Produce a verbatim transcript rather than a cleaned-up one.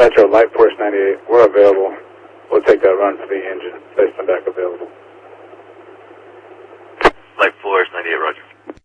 Metro, Light Force ninety-eight, we're available. We'll take that run for the engine. Place them back available. Light Force ninety-eight, roger.